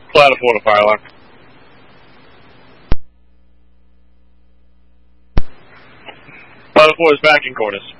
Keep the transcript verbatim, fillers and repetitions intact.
Flat four to Firelock. Flat four is back in Cordis.